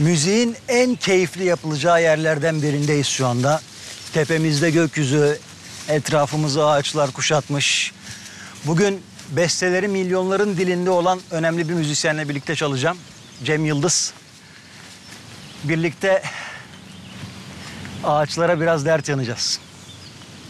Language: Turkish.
Müziğin en keyifli yapılacağı yerlerden birindeyiz şu anda. Tepemizde gökyüzü, etrafımızı ağaçlar kuşatmış. Bugün besteleri milyonların dilinde olan önemli bir müzisyenle birlikte çalacağım. Cem Yıldız. Birlikte ağaçlara biraz dert yanacağız.